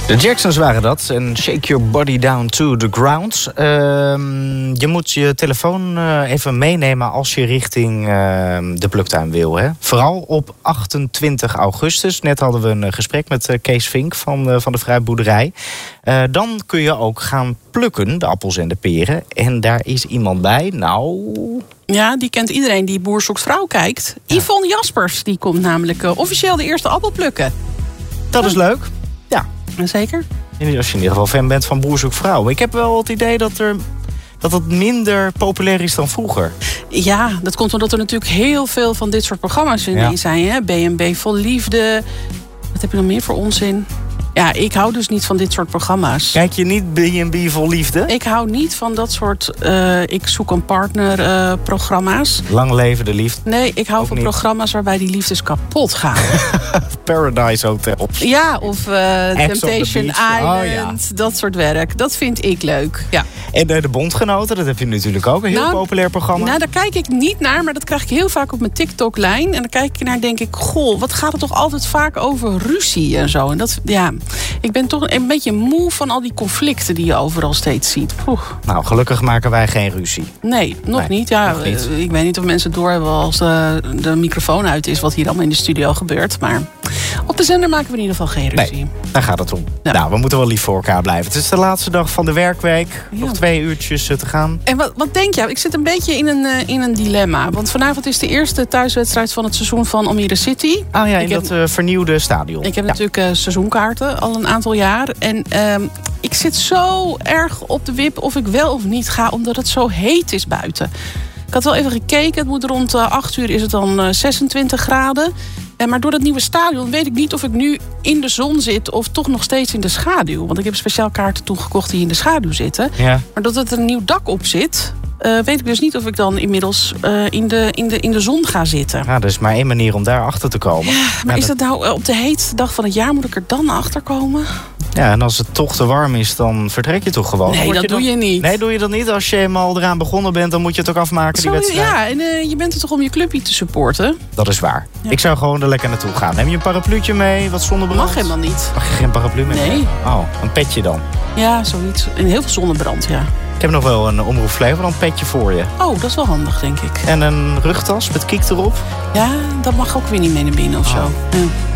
De Jacksons waren dat. En Shake Your Body Down to the Ground. Je moet je telefoon even meenemen als je richting de Pluktuin wil. Hè? Vooral op 28 augustus. Net hadden we een gesprek met Kees Vink van de Fruitboerderij. Dan kun je ook gaan plukken, de appels en de peren. En daar is iemand bij. Nou... Ja, die kent iedereen die Boer Zoekt Vrouw kijkt. Ja. Yvonne Jaspers, die komt namelijk officieel de eerste appel plukken. Dat is leuk. Ja. Zeker. Als je in ieder geval fan bent van Boer Zoekt Vrouw. Ik heb wel het idee dat het minder populair is dan vroeger. Ja, dat komt omdat er natuurlijk heel veel van dit soort programma's in zijn. Hè? B&B Vol Liefde. Wat heb je nog meer voor onzin? Ja, ik hou dus niet van dit soort programma's. Kijk je niet B&B Vol Liefde? Ik hou niet van dat soort ik zoek een partner programma's. Lang leven de liefde? Nee, ik hou van programma's waarbij die liefdes kapot gaan. Paradise Hotel. Ja, of Temptation Island. Dat soort werk. Dat vind ik leuk. Ja. En de Bondgenoten, dat heb je natuurlijk ook. Een heel populair programma. Nou, daar kijk ik niet naar, maar dat krijg ik heel vaak op mijn TikTok-lijn. En dan kijk ik naar en denk ik, goh, wat gaat het toch altijd vaak over ruzie en zo. En dat, ja, ik ben toch een beetje moe van al die conflicten die je overal steeds ziet. Nou, gelukkig maken wij geen ruzie. Nee, nog niet. Ja, nog niet. Ik weet niet of mensen doorhebben als de microfoon uit is wat hier allemaal in de studio gebeurt. Maar op de zender maken we in ieder geval geen ruzie. Nee, daar gaat het om. Ja. Nou, we moeten wel lief voor elkaar blijven. Het is de laatste dag van de werkweek. Nog 2 uurtjes te gaan. En wat denk je? Ik zit een beetje in een dilemma. Want vanavond is de eerste thuiswedstrijd van het seizoen van Almere City. Ah ja, in dat vernieuwde stadion. Ik heb natuurlijk seizoenkaarten al een aantal jaar. En ik zit zo erg op de wip of ik wel of niet ga, omdat het zo heet is buiten. Ik had wel even gekeken. Het moet rond 8 uur is het dan 26 graden. Maar door dat nieuwe stadion weet ik niet of ik nu in de zon zit of toch nog steeds in de schaduw. Want ik heb speciaal kaarten toen gekocht die in de schaduw zitten. Ja. Maar doordat er een nieuw dak op zit, weet ik dus niet of ik dan inmiddels in de zon ga zitten. Ja, er is maar 1 manier om daar achter te komen. Ja, maar is dat nou op de heetste dag van het jaar, moet ik er dan achter komen? Ja, en als het toch te warm is, dan vertrek je toch gewoon. Nee, dat doe je niet. Nee, doe je dat niet? Als je eenmaal eraan begonnen bent, dan moet je het ook afmaken, die wedstrijd. Ja, en je bent er toch om je clubje te supporten? Dat is waar. Ja. Ik zou gewoon er lekker naartoe gaan. Neem je een parapluutje mee, wat zonnebrand? Mag helemaal niet. Mag je geen paraplu mee? Nee. Oh, een petje dan? Ja, zoiets. En heel veel zonnebrand, ja. Ik heb nog wel een Omroep Flevoland petje voor je. Oh, dat is wel handig, denk ik. En een rugtas met kiek erop? Ja, dat mag ook weer niet mee naar binnen of zo. Ja.